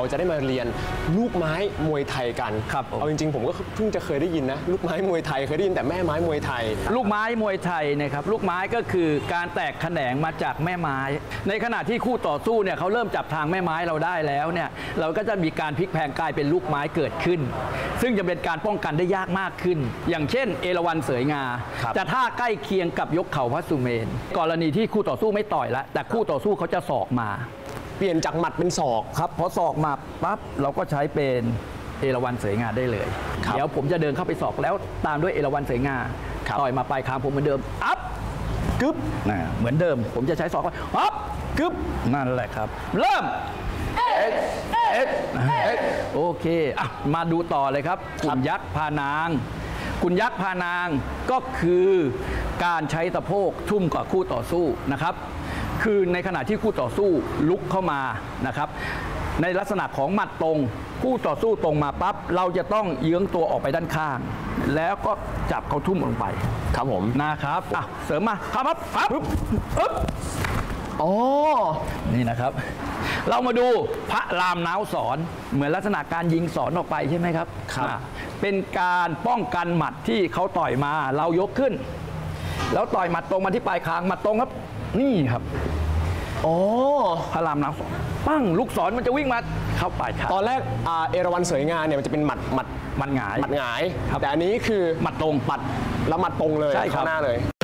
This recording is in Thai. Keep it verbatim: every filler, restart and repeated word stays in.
จะได้มาเรียนลูกไม้มวยไทยกันครับเอาจริงๆผมก็เพิ่งจะเคยได้ยินนะลูกไม้มวยไทยเคยได้ยินแต่แม่ไม้มวยไทยลูกไม้มวยไทยนะครับลูกไม้ก็คือการแตกแขนงมาจากแม่ไม้ในขณะที่คู่ต่อสู้เนี่ยเขาเริ่มจับทางแม่ไม้เราได้แล้วเนี่ยเราก็จะมีการพลิกแพลงกลายเป็นลูกไม้เกิดขึ้นซึ่งจะเป็นการป้องกันได้ยากมากขึ้นอย่างเช่นเอราวัณเสยงาจะท่าใกล้เคียงกับยกเข่าพระสุเมนกรณีที่คู่ต่อสู้ไม่ต่อยแล้วแต่คู่ต่อสู้เขาจะศอกมาเปลี่ยนจากหมัดเป็นศอกครับพอศอกมาปั๊บเราก็ใช้เป็นเอราวัณเสยงาได้เลยเดี๋ยวผมจะเดินเข้าไปศอกแล้วตามด้วยเอราวัณเสยงาต่อยมาปลายคางผมเหมือนเดิมอัพกึ๊บนะเหมือนเดิมผมจะใช้ศอกว่าอัพกึ๊บนั่นแหละครับเริ่มเอ็กเอ็กเอ็กโอเคอ่ะมาดูต่อเลยครับคุณยักษ์พานางคุณยักษ์พานางก็คือการใช้สะโพกทุ่มกับคู่ต่อสู้นะครับคือในขณะที่คู่ต่อสู้ลุกเข้ามานะครับในลักษณะของหมัดตรงคู่ต่อสู้ตรงมาปั๊บเราจะต้องเยื้องตัวออกไปด้านข้างแล้วก็จับเขาทุ่มลงไปครับผมนะครับอ่ะเสริมมาครับปั๊บปั๊บปึ๊บอ๋อนี่นะครับเรามาดูพระรามน้าวสอนเหมือนลักษณะการยิงสอนออกไปใช่ไหมครับครับเป็นการป้องกันหมัดที่เขาต่อยมาเรายกขึ้นแล้วต่อยหมัดตรงมาที่ปลายคางหมัดตรงครับนี่ครับอ๋อพระรามน้าวสอนปั้งลูกศรมันจะวิ่งมาเข้าปลายคางตอนแรกเอราวัณเสยงาเนี่ยมันจะเป็นหมัดหมัดหมัดหงายหมัดหงายแต่อันนี้คือหมัดตรงปัดแล้วหมัดตรงเลยข้างหน้าเลย